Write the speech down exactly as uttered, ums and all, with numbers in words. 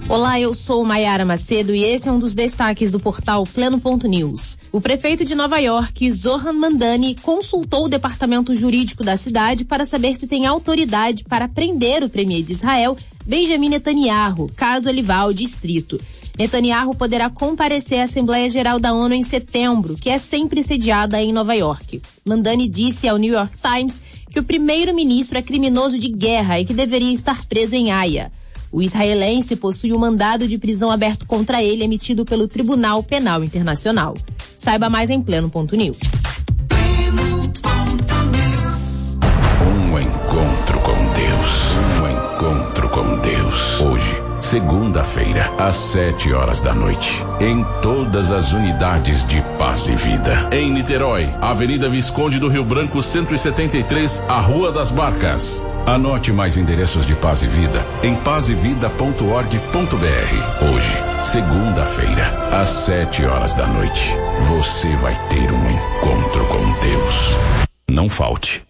Olá, eu sou Maiara Macedo e esse é um dos destaques do portal Pleno ponto news. O prefeito de Nova York, Zohran Mamdani, consultou o departamento jurídico da cidade para saber se tem autoridade para prender o premier de Israel, Benjamin Netanyahu, caso ele vá ao distrito. Netanyahu poderá comparecer à Assembleia Geral da ONU em setembro, que é sempre sediada em Nova York. Mamdani disse ao New York Times que o primeiro-ministro é criminoso de guerra e que deveria estar preso em Haia. O israelense possui um mandado de prisão aberto contra ele emitido pelo Tribunal Penal Internacional. Saiba mais em Pleno ponto news. Um encontro com Deus. Um encontro com Deus. Hoje, segunda-feira, às sete horas da noite, em todas as unidades de Paz e Vida. Em Niterói, Avenida Visconde do Rio Branco, cento e setenta e três, a Rua das Barcas. Anote mais endereços de Paz e Vida em paz e vida ponto org ponto br. Hoje, segunda-feira, às sete horas da noite, você vai ter um encontro com Deus. Não falte.